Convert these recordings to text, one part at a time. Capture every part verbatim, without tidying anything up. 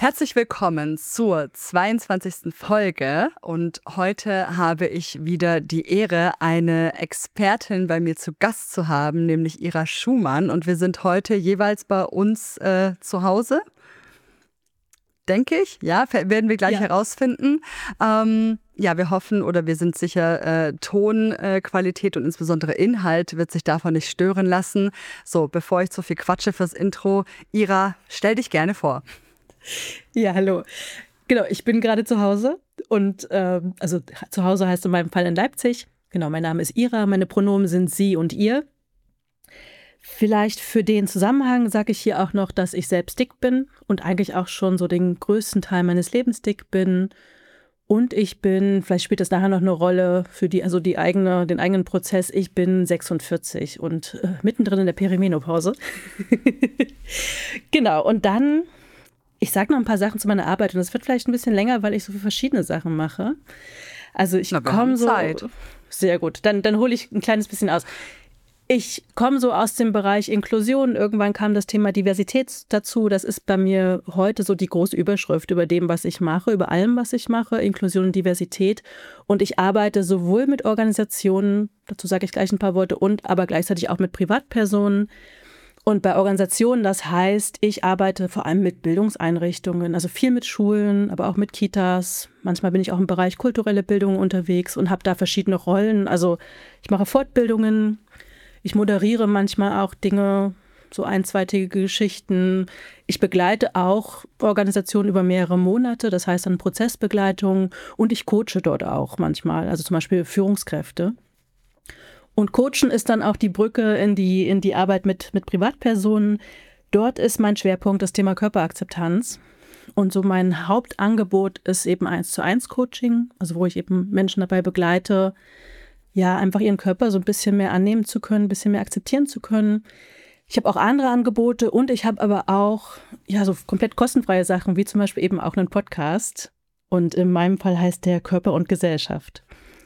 Herzlich willkommen zur zweiundzwanzigsten Folge und heute habe ich wieder die Ehre, eine Expertin bei mir zu Gast zu haben, nämlich Ira Schumann, und wir sind heute jeweils bei uns äh, zu Hause, denke ich, ja, werden wir gleich ja. herausfinden. Ähm, ja, wir hoffen oder wir sind sicher, äh, Tonqualität äh, und insbesondere Inhalt wird sich davon nicht stören lassen. So, bevor ich zu viel quatsche fürs Intro, Ira, stell dich gerne vor. Ja, hallo. Genau, ich bin gerade zu Hause und ähm, also zu Hause heißt in meinem Fall in Leipzig. Genau, mein Name ist Ira, meine Pronomen sind sie und ihr. Vielleicht für den Zusammenhang sage ich hier auch noch, dass ich selbst dick bin und eigentlich auch schon so den größten Teil meines Lebens dick bin. Und ich bin, vielleicht spielt das nachher noch eine Rolle für die, also die eigene, den eigenen Prozess, ich bin sechsundvierzig und äh, mittendrin in der Perimenopause. Genau, und dann... Ich sage noch ein paar Sachen zu meiner Arbeit und das wird vielleicht ein bisschen länger, weil ich so viele verschiedene Sachen mache. Also ich komme so... Zeit. Sehr gut, dann, dann hole ich ein kleines bisschen aus. Ich komme so aus dem Bereich Inklusion. Irgendwann kam das Thema Diversität dazu. Das ist bei mir heute so die große Überschrift über dem, was ich mache, über allem, was ich mache, Inklusion und Diversität. Und ich arbeite sowohl mit Organisationen, dazu sage ich gleich ein paar Worte, und aber gleichzeitig auch mit Privatpersonen. Und bei Organisationen, das heißt, ich arbeite vor allem mit Bildungseinrichtungen, also viel mit Schulen, aber auch mit Kitas. Manchmal bin ich auch im Bereich kulturelle Bildung unterwegs und habe da verschiedene Rollen. Also ich mache Fortbildungen, ich moderiere manchmal auch Dinge, so ein-, zweitägige Geschichten. Ich begleite auch Organisationen über mehrere Monate, das heißt dann Prozessbegleitung, und ich coache dort auch manchmal, also zum Beispiel Führungskräfte. Und Coachen ist dann auch die Brücke in die, in die Arbeit mit, mit Privatpersonen. Dort ist mein Schwerpunkt das Thema Körperakzeptanz. Und so mein Hauptangebot ist eben eins zu eins Coaching, also wo ich eben Menschen dabei begleite, ja, einfach ihren Körper so ein bisschen mehr annehmen zu können, ein bisschen mehr akzeptieren zu können. Ich habe auch andere Angebote und ich habe aber auch ja so komplett kostenfreie Sachen, wie zum Beispiel eben auch einen Podcast. Und in meinem Fall heißt der Körper und Gesellschaft.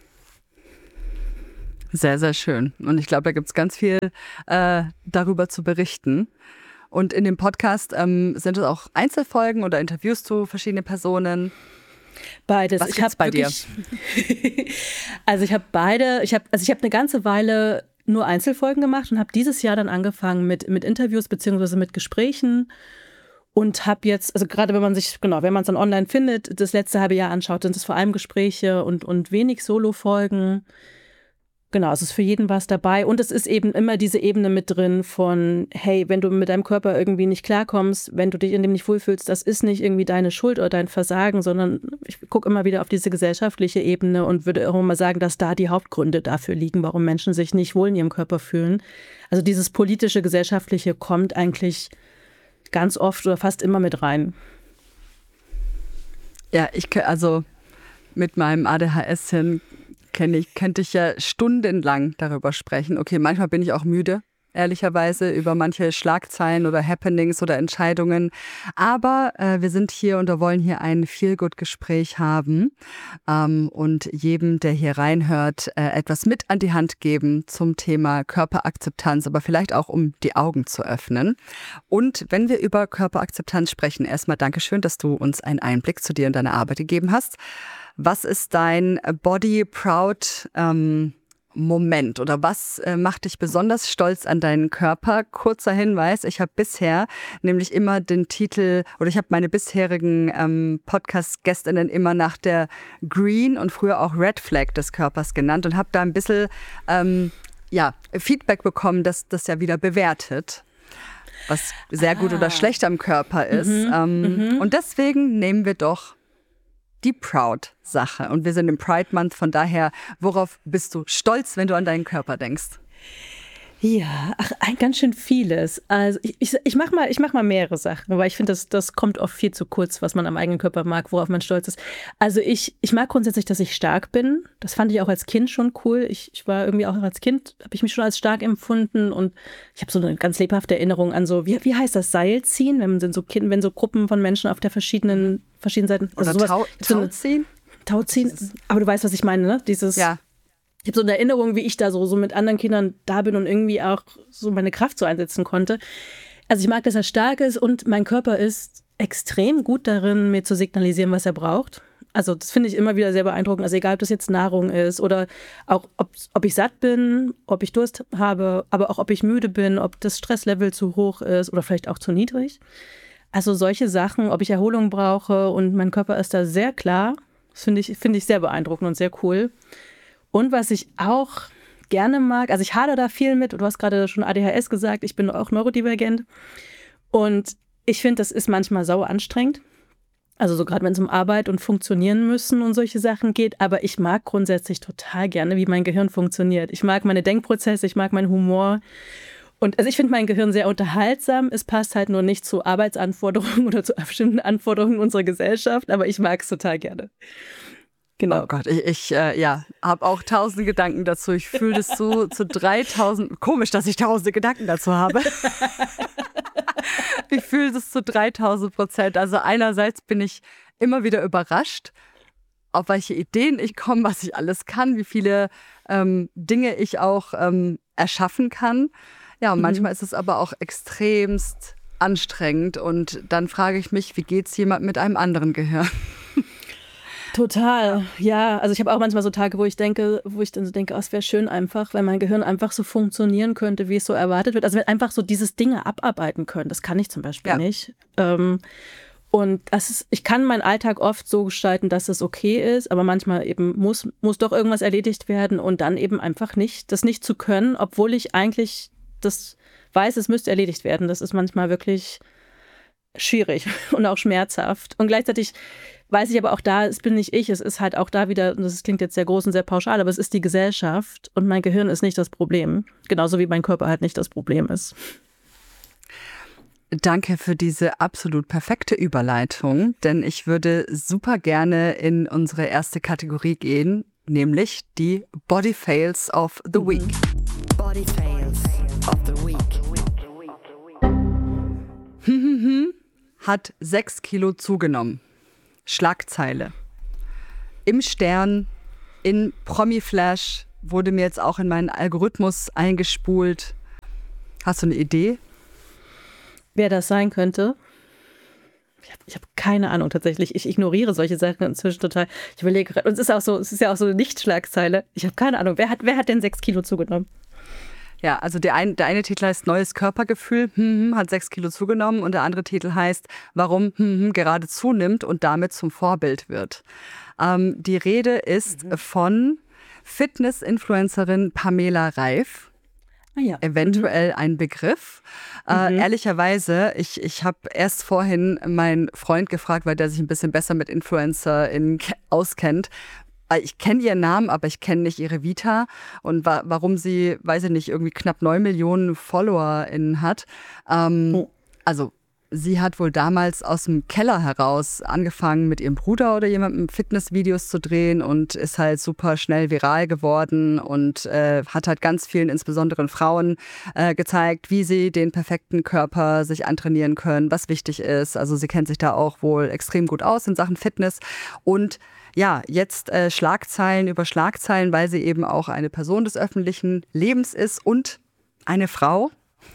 Sehr, sehr schön. Und ich glaube, da gibt es ganz viel äh, darüber zu berichten. Und in dem Podcast ähm, sind es auch Einzelfolgen oder Interviews zu verschiedenen Personen? Beides. Was gibt's bei dir? Also ich habe beide, ich habe also ich habe eine ganze Weile nur Einzelfolgen gemacht und habe dieses Jahr dann angefangen mit, mit Interviews beziehungsweise mit Gesprächen. Und habe jetzt, also gerade wenn man sich, genau, wenn man es dann online findet, das letzte halbe Jahr anschaut, sind es vor allem Gespräche und, und wenig Solo-Folgen. Genau, es ist für jeden was dabei und es ist eben immer diese Ebene mit drin von, hey, wenn du mit deinem Körper irgendwie nicht klarkommst, wenn du dich in dem nicht wohlfühlst, das ist nicht irgendwie deine Schuld oder dein Versagen, sondern ich gucke immer wieder auf diese gesellschaftliche Ebene und würde auch immer sagen, dass da die Hauptgründe dafür liegen, warum Menschen sich nicht wohl in ihrem Körper fühlen. Also dieses politische, gesellschaftliche kommt eigentlich ganz oft oder fast immer mit rein. Ja, ich also mit meinem A D H S hin kenne ich, könnte ich ja stundenlang darüber sprechen. Okay, manchmal bin ich auch müde, ehrlicherweise, über manche Schlagzeilen oder Happenings oder Entscheidungen. Aber äh, wir sind hier und wir wollen hier ein Feel-Good-Gespräch haben ähm, und jedem, der hier reinhört, äh, etwas mit an die Hand geben zum Thema Körperakzeptanz, aber vielleicht auch, um die Augen zu öffnen. Und wenn wir über Körperakzeptanz sprechen, erstmal Dankeschön, dass du uns einen Einblick zu dir und deiner Arbeit gegeben hast. Was ist dein Body Proud ähm, Moment oder was äh, macht dich besonders stolz an deinen Körper? Kurzer Hinweis, ich habe bisher nämlich immer den Titel oder ich habe meine bisherigen ähm, Podcast-GästInnen immer nach der Green und früher auch Red Flag des Körpers genannt und habe da ein bisschen ähm, ja, Feedback bekommen, dass das ja wieder bewertet, was sehr ah. gut oder schlecht am Körper ist. Mhm, ähm, mhm. Und deswegen nehmen wir doch die Proud-Sache. Und wir sind im Pride Month, von daher, worauf bist du stolz, wenn du an deinen Körper denkst? Ja, ach, ein ganz schön vieles. Also ich, ich, ich mache mal, ich mach mal mehrere Sachen, aber ich finde, das, das kommt oft viel zu kurz, was man am eigenen Körper mag, worauf man stolz ist. Also ich, ich mag grundsätzlich, dass ich stark bin. Das fand ich auch als Kind schon cool. Ich, ich war irgendwie auch als Kind, habe ich mich schon als stark empfunden und ich habe so eine ganz lebhafte Erinnerung an so, wie, wie heißt das, Seilziehen, wenn, sind so kind, wenn so Gruppen von Menschen auf der verschiedenen, verschiedenen Seiten. Also oder sowas, Tau, Tauziehen? Tauziehen, aber du weißt, was ich meine, ne? Dieses... Ja. Ich habe so eine Erinnerung, wie ich da so, so mit anderen Kindern da bin und irgendwie auch so meine Kraft so einsetzen konnte. Also ich mag, dass er stark ist und mein Körper ist extrem gut darin, mir zu signalisieren, was er braucht. Also das finde ich immer wieder sehr beeindruckend. Also egal, ob das jetzt Nahrung ist oder auch, ob, ob ich satt bin, ob ich Durst habe, aber auch, ob ich müde bin, ob das Stresslevel zu hoch ist oder vielleicht auch zu niedrig. Also solche Sachen, ob ich Erholung brauche und mein Körper ist da sehr klar. Das finde ich, finde ich sehr beeindruckend und sehr cool. Und was ich auch gerne mag, also ich hadere da viel mit, du hast gerade schon A D H S gesagt, ich bin auch neurodivergent und ich finde, das ist manchmal sau anstrengend. Also so gerade wenn es um Arbeit und Funktionieren müssen und solche Sachen geht. Aber ich mag grundsätzlich total gerne, wie mein Gehirn funktioniert. Ich mag meine Denkprozesse, ich mag meinen Humor. Und also ich finde mein Gehirn sehr unterhaltsam. Es passt halt nur nicht zu Arbeitsanforderungen oder zu bestimmten Anforderungen unserer Gesellschaft. Aber ich mag es total gerne. Genau. Oh Gott, ich, ich äh, ja, habe auch tausend Gedanken dazu. Ich fühle das so zu dreitausend. Komisch, dass ich tausende Gedanken dazu habe. Ich fühle das zu dreitausend Prozent. Also einerseits bin ich immer wieder überrascht, auf welche Ideen ich komme, was ich alles kann, wie viele ähm, Dinge ich auch ähm, erschaffen kann. Ja, und mhm. manchmal ist es aber auch extremst anstrengend. Und dann frage ich mich, wie geht es jemand mit einem anderen Gehirn? Total, ja. Also ich habe auch manchmal so Tage, wo ich denke, wo ich dann so denke, oh, es wäre schön einfach, wenn mein Gehirn einfach so funktionieren könnte, wie es so erwartet wird. Also wenn einfach so dieses Dinge abarbeiten können, das kann ich zum Beispiel ja. nicht. Ähm, und das ist, ich kann meinen Alltag oft so gestalten, dass es okay ist, aber manchmal eben muss, muss doch irgendwas erledigt werden und dann eben einfach nicht, das nicht zu können, obwohl ich eigentlich das weiß, es müsste erledigt werden. Das ist manchmal wirklich schwierig und auch schmerzhaft. Und gleichzeitig weiß ich aber auch da, es bin nicht ich, es ist halt auch da wieder, und das klingt jetzt sehr groß und sehr pauschal, aber es ist die Gesellschaft und mein Gehirn ist nicht das Problem. Genauso wie mein Körper halt nicht das Problem ist. Danke für diese absolut perfekte Überleitung, denn ich würde super gerne in unsere erste Kategorie gehen, nämlich die Body Fails of the Week. Body Fails of the Week. Hat sechs Kilo zugenommen. Schlagzeile. Im Stern, in Promi-Flash, wurde mir jetzt auch in meinen Algorithmus eingespult. Hast du eine Idee? Wer das sein könnte? Ich habe ich hab keine Ahnung tatsächlich. Ich ignoriere solche Sachen inzwischen total. Ich überlege gerade, und es ist auch so, es ist ja auch so eine Nicht-Schlagzeile. Ich habe keine Ahnung. Wer hat, wer hat denn sechs Kilo zugenommen? Ja, also der, ein, der eine Titel heißt Neues Körpergefühl, hm, hm, hat sechs Kilo zugenommen und der andere Titel heißt Warum hm, hm, gerade zunimmt und damit zum Vorbild wird. Ähm, die Rede ist mhm. von Fitness-Influencerin Pamela Reif. Ah ja. Eventuell mhm. ein Begriff. Äh, mhm. Ehrlicherweise, ich, ich habe erst vorhin meinen Freund gefragt, weil der sich ein bisschen besser mit InfluencerInnen auskennt. Ich kenne ihren Namen, aber ich kenne nicht ihre Vita und wa- warum sie, weiß ich nicht, irgendwie knapp neun Millionen FollowerInnen hat. Ähm, oh. Also sie hat wohl damals aus dem Keller heraus angefangen, mit ihrem Bruder oder jemandem Fitnessvideos zu drehen und ist halt super schnell viral geworden und äh, hat halt ganz vielen, insbesondere Frauen, äh, gezeigt, wie sie den perfekten Körper sich antrainieren können, was wichtig ist. Also sie kennt sich da auch wohl extrem gut aus in Sachen Fitness und ja, jetzt äh, Schlagzeilen über Schlagzeilen, weil sie eben auch eine Person des öffentlichen Lebens ist und eine Frau.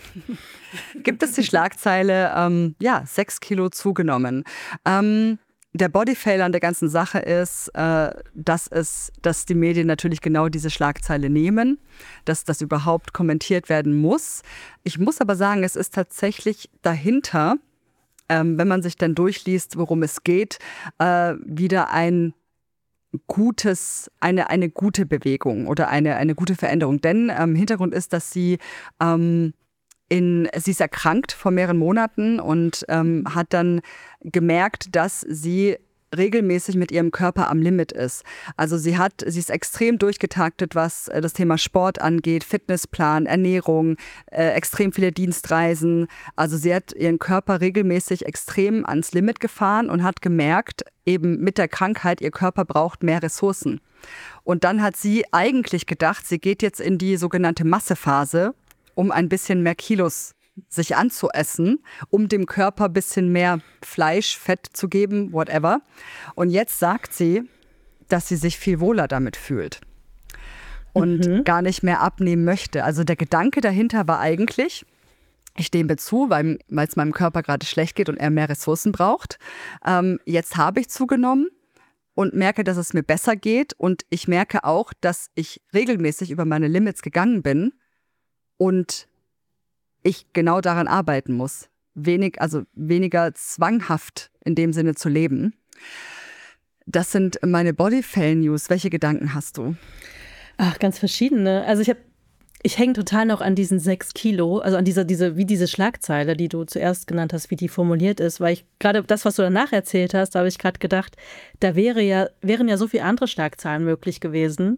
Gibt es die Schlagzeile, ähm, ja, sechs Kilo zugenommen. Ähm, der Bodyfail an der ganzen Sache ist, äh, dass, es, dass die Medien natürlich genau diese Schlagzeile nehmen, dass das überhaupt kommentiert werden muss. Ich muss aber sagen, es ist tatsächlich dahinter, ähm, wenn man sich dann durchliest, worum es geht, äh, wieder ein gutes, eine, eine gute Bewegung oder eine, eine gute Veränderung. Denn ähm, Hintergrund ist, dass sie ähm, in, sie ist erkrankt vor mehreren Monaten und ähm, hat dann gemerkt, dass sie regelmäßig mit ihrem Körper am Limit ist. Also sie hat, sie ist extrem durchgetaktet, was äh, das Thema Sport angeht, Fitnessplan, Ernährung, äh, extrem viele Dienstreisen. Also sie hat ihren Körper regelmäßig extrem ans Limit gefahren und hat gemerkt, eben mit der Krankheit, ihr Körper braucht mehr Ressourcen. Und dann hat sie eigentlich gedacht, sie geht jetzt in die sogenannte Massephase, um ein bisschen mehr Kilos sich anzuessen, um dem Körper ein bisschen mehr Fleisch, Fett zu geben, whatever. Und jetzt sagt sie, dass sie sich viel wohler damit fühlt und mhm. gar nicht mehr abnehmen möchte. Also der Gedanke dahinter war eigentlich, Ich stehe ihm zu, weil es meinem Körper gerade schlecht geht und er mehr Ressourcen braucht. Ähm, jetzt habe ich zugenommen und merke, dass es mir besser geht. Und ich merke auch, dass ich regelmäßig über meine Limits gegangen bin und ich genau daran arbeiten muss. Wenig, also weniger zwanghaft in dem Sinne zu leben. Das sind meine Bodyfell-News. Welche Gedanken hast du? Ach, ganz verschiedene. Also ich habe Ich hänge total noch an diesen sechs Kilo, also an dieser, diese, wie diese Schlagzeile, die du zuerst genannt hast, wie die formuliert ist, weil ich gerade das, was du danach erzählt hast, da habe ich gerade gedacht, da wäre ja, wären ja so viele andere Schlagzeilen möglich gewesen.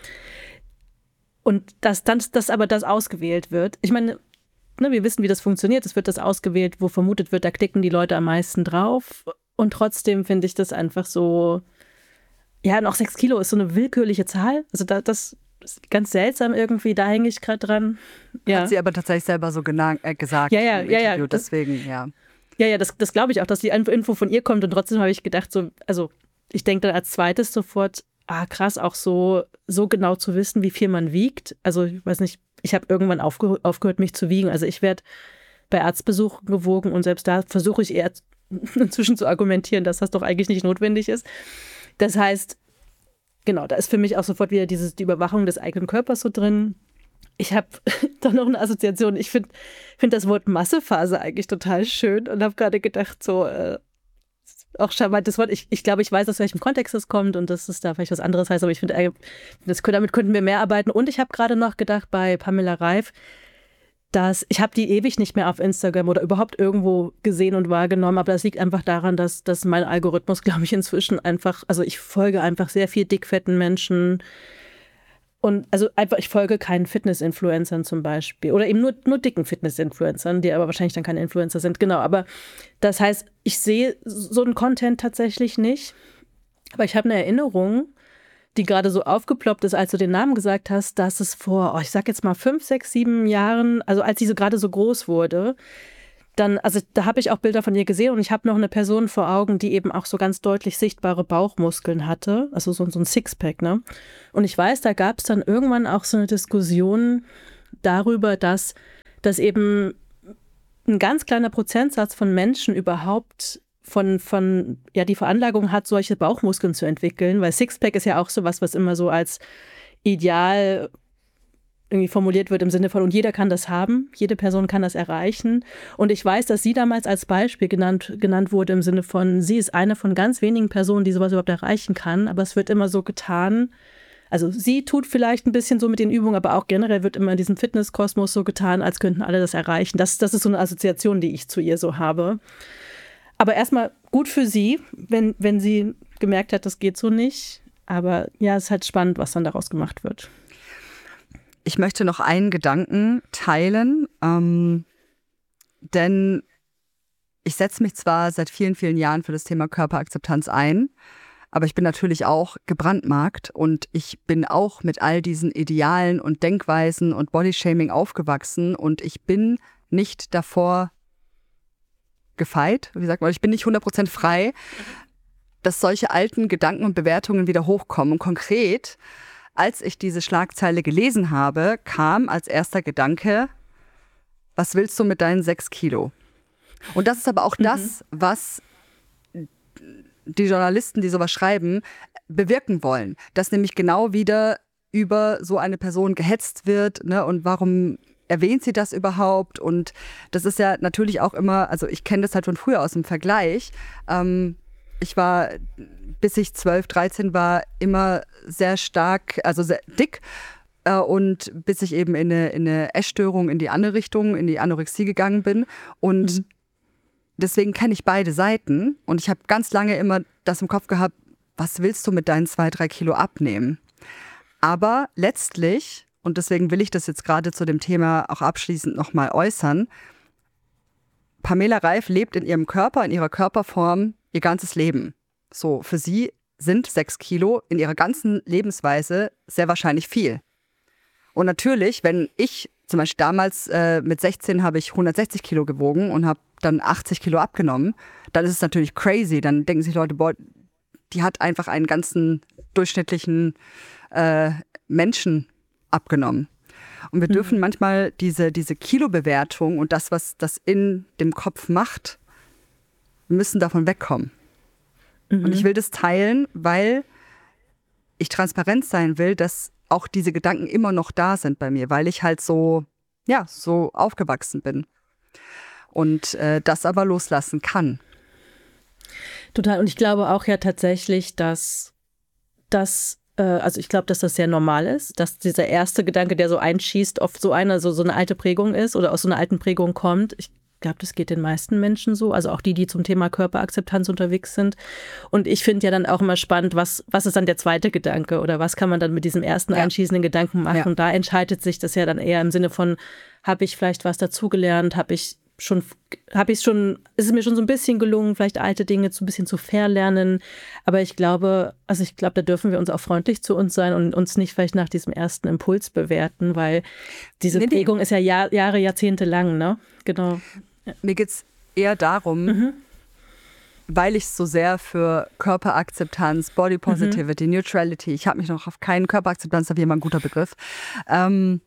Und dass dann das aber das ausgewählt wird. Ich meine, ne, wir wissen, wie das funktioniert. Es wird das ausgewählt, wo vermutet wird, da klicken die Leute am meisten drauf. Und trotzdem finde ich das einfach so, ja, noch sechs Kilo ist so eine willkürliche Zahl. Also da, das ist ganz seltsam irgendwie, da hänge ich gerade dran. Ja. Hat sie aber tatsächlich selber so gena- äh, gesagt. Ja, ja, ja, ja. Deswegen, ja. Ja, ja, das, das glaube ich auch, dass die Info von ihr kommt. Und trotzdem habe ich gedacht, so, also ich denke dann als zweites sofort, ah krass, auch so, so genau zu wissen, wie viel man wiegt. Also ich weiß nicht, ich habe irgendwann aufge- aufgehört, mich zu wiegen. Also ich werde bei Arztbesuchen gewogen und selbst da versuche ich eher inzwischen zu argumentieren, dass das doch eigentlich nicht notwendig ist. Das heißt, genau, da ist für mich auch sofort wieder dieses, die Überwachung des eigenen Körpers so drin. Ich habe da noch eine Assoziation. Ich finde find das Wort Massephase eigentlich total schön und habe gerade gedacht, so, äh, auch charmantes Wort. Ich, ich glaube, ich weiß, aus welchem Kontext es kommt und dass es da vielleicht was anderes heißt, aber ich finde, äh, das, damit könnten wir mehr arbeiten. Und ich habe gerade noch gedacht bei Pamela Reif, dass ich habe die ewig nicht mehr auf Instagram oder überhaupt irgendwo gesehen und wahrgenommen, aber das liegt einfach daran, dass, dass mein Algorithmus, glaube ich, inzwischen einfach, also ich folge einfach sehr viel dickfetten Menschen und also einfach, ich folge keinen Fitness-Influencern zum Beispiel oder eben nur, nur dicken Fitness-Influencern, die aber wahrscheinlich dann keine Influencer sind, genau, aber das heißt, ich sehe so einen Content tatsächlich nicht, aber ich habe eine Erinnerung, die gerade so aufgeploppt ist, als du den Namen gesagt hast, dass es vor, oh, ich sag jetzt mal fünf, sechs, sieben Jahren, also als sie so gerade so groß wurde, dann, also da habe ich auch Bilder von ihr gesehen und ich habe noch eine Person vor Augen, die eben auch so ganz deutlich sichtbare Bauchmuskeln hatte, also so, so ein Sixpack, ne? Und ich weiß, da gab es dann irgendwann auch so eine Diskussion darüber, dass, dass eben ein ganz kleiner Prozentsatz von Menschen überhaupt von, von, ja, die Veranlagung hat, solche Bauchmuskeln zu entwickeln, weil Sixpack ist ja auch sowas, was immer so als Ideal irgendwie formuliert wird im Sinne von, und jeder kann das haben, jede Person kann das erreichen. Und ich weiß, dass sie damals als Beispiel genannt, genannt wurde im Sinne von, sie ist eine von ganz wenigen Personen, die sowas überhaupt erreichen kann, aber es wird immer so getan, also sie tut vielleicht ein bisschen so mit den Übungen, aber auch generell wird immer in diesem Fitnesskosmos so getan, als könnten alle das erreichen. Das, das ist so eine Assoziation, die ich zu ihr so habe. Aber erstmal gut für sie, wenn, wenn sie gemerkt hat, das geht so nicht. Aber ja, es ist halt spannend, was dann daraus gemacht wird. Ich möchte noch einen Gedanken teilen, ähm, denn ich setze mich zwar seit vielen, vielen Jahren für das Thema Körperakzeptanz ein, aber ich bin natürlich auch gebrandmarkt und ich bin auch mit all diesen Idealen und Denkweisen und Bodyshaming aufgewachsen und ich bin nicht davor gefeit, wie sagt man, ich bin nicht hundert Prozent frei, dass solche alten Gedanken und Bewertungen wieder hochkommen. Und konkret, als ich diese Schlagzeile gelesen habe, kam als erster Gedanke, was willst du mit deinen sechs Kilo? Und das ist aber auch mhm. das, was die Journalisten, die sowas schreiben, bewirken wollen. Dass nämlich genau wieder über so eine Person gehetzt wird, ne? Und warum erwähnt sie das überhaupt? Und das ist ja natürlich auch immer, also ich kenne das halt von früher aus dem Vergleich. Ähm, ich war, bis ich zwölf, dreizehn war, immer sehr stark, also sehr dick. Äh, und bis ich eben in eine, in eine Essstörung in die andere Richtung, in die Anorexie gegangen bin. Und mhm. deswegen kenne ich beide Seiten. Und ich habe ganz lange immer das im Kopf gehabt, was willst du mit deinen zwei, drei Kilo abnehmen? Aber letztlich, und deswegen will ich das jetzt gerade zu dem Thema auch abschließend nochmal äußern, Pamela Reif lebt in ihrem Körper, in ihrer Körperform ihr ganzes Leben. So, für sie sind sechs Kilo in ihrer ganzen Lebensweise sehr wahrscheinlich viel. Und natürlich, wenn ich, zum Beispiel damals äh, mit sechzehn habe ich hundertsechzig Kilo gewogen und habe dann achtzig Kilo abgenommen, dann ist es natürlich crazy. Dann denken sich Leute, boah, die hat einfach einen ganzen durchschnittlichen äh, Menschen abgenommen. Und wir dürfen mhm. manchmal diese, diese Kilobewertung und das, was das in dem Kopf macht, wir müssen davon wegkommen. Mhm. Und ich will das teilen, weil ich transparent sein will, dass auch diese Gedanken immer noch da sind bei mir, weil ich halt so, ja, so aufgewachsen bin. Und äh, das aber loslassen kann. Total. Und ich glaube auch ja tatsächlich, dass das, äh, also ich glaube, dass das sehr normal ist, dass dieser erste Gedanke, der so einschießt, oft so eine, so, so eine alte Prägung ist oder aus so einer alten Prägung kommt. Ich glaube, das geht den meisten Menschen so, also auch die, die zum Thema Körperakzeptanz unterwegs sind. Und ich finde ja dann auch immer spannend, was, was ist dann der zweite Gedanke oder was kann man dann mit diesem ersten ja. einschießenden Gedanken machen? Ja. Da entscheidet sich das ja dann eher im Sinne von, habe ich vielleicht was dazugelernt, habe ich schon, habe ich schon, ist es mir schon so ein bisschen gelungen, vielleicht alte Dinge so ein bisschen zu verlernen. Aber ich glaube, also ich glaube, da dürfen wir uns auch freundlich zu uns sein und uns nicht vielleicht nach diesem ersten Impuls bewerten, weil diese nee, Prägung nee. ist ja Jahr, Jahre, Jahrzehnte lang, ne? Genau. Ja. Mir geht es eher darum, mhm. weil ich so sehr für Körperakzeptanz, Body Positivity, mhm. Neutrality, ich habe mich noch auf keinen Körperakzeptanz, da wäre mal ein guter Begriff, ähm,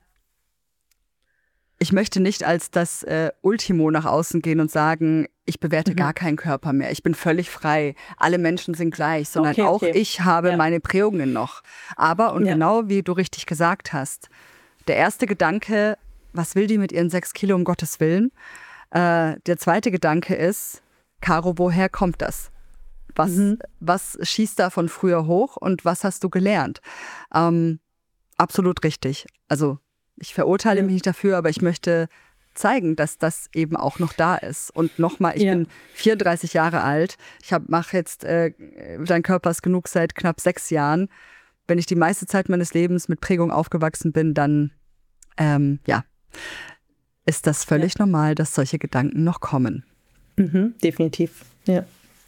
ich möchte nicht als das äh, Ultimo nach außen gehen und sagen, ich bewerte mhm. gar keinen Körper mehr. Ich bin völlig frei. Alle Menschen sind gleich, sondern okay, auch okay. ich habe ja. meine Prägungen noch. Aber, und ja. genau wie du richtig gesagt hast, der erste Gedanke, was will die mit ihren sechs Kilo, um Gottes Willen? Äh, der zweite Gedanke ist, Caro, woher kommt das? Was, mhm. was schießt da von früher hoch und was hast du gelernt? Ähm, absolut richtig. Also ich verurteile mich nicht dafür, aber ich möchte zeigen, dass das eben auch noch da ist. Und nochmal, ich ja. bin vierunddreißig Jahre alt. Ich mache jetzt äh, Dein Körper ist genug seit knapp sechs Jahren. Wenn ich die meiste Zeit meines Lebens mit Prägung aufgewachsen bin, dann ähm, ja, ist das völlig ja. normal, dass solche Gedanken noch kommen. Mhm, definitiv, ja.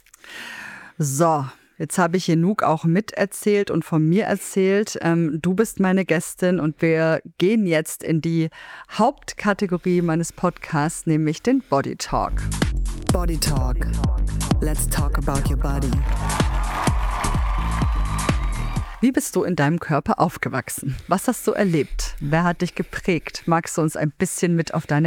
So. Jetzt habe ich genug auch miterzählt und von mir erzählt. Ähm, du bist meine Gästin und wir gehen jetzt in die Hauptkategorie meines Podcasts, nämlich den Body Talk. Body Talk. Let's talk about your body. Wie bist du in deinem Körper aufgewachsen? Was hast du erlebt? Wer hat dich geprägt? Magst du uns ein bisschen mit auf deine